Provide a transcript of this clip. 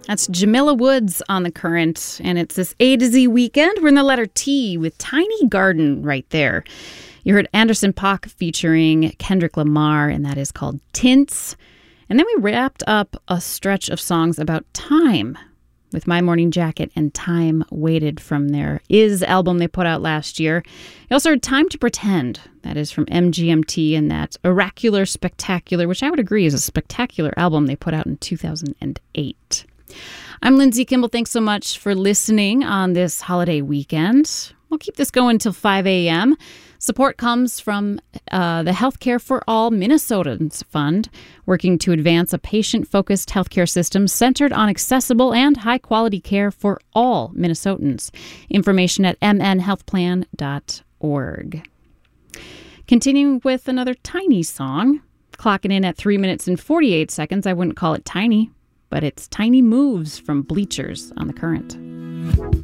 That's Jamila Woods on The Current, and it's this A to Z weekend. We're in the letter T with Tiny Garden right there. You heard Anderson .Paak featuring Kendrick Lamar, and that is called Tints. And then we wrapped up a stretch of songs about time with My Morning Jacket and Time Waited from their Is album they put out last year. You also heard Time to Pretend. That is from MGMT and that Oracular Spectacular, which I would agree is a spectacular album they put out in 2008. I'm Lindsay Kimball. Thanks so much for listening on this holiday weekend. We'll keep this going till 5 a.m. Support comes from the Healthcare for All Minnesotans Fund, working to advance a patient-focused healthcare system centered on accessible and high-quality care for all Minnesotans. Information at mnhealthplan.org. Continuing with another tiny song, clocking in at 3 minutes and 48 seconds. I wouldn't call it tiny, but it's Tiny Moves from Bleachers on The Current.